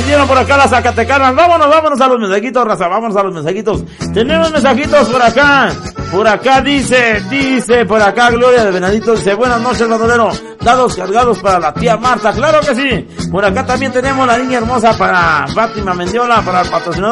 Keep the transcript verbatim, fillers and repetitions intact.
pidieron por acá las zacatecanas. Vámonos, vámonos a los mensajitos, raza, vámonos a los mensajitos. Tenemos mensajitos por acá. Por acá dice, dice, por acá Gloria de Venadito dice, buenas noches, bandolero. Dados cargados para la tía Marta, claro que sí. Por acá también tenemos la niña hermosa para Fátima Mendiola, para el patrocinador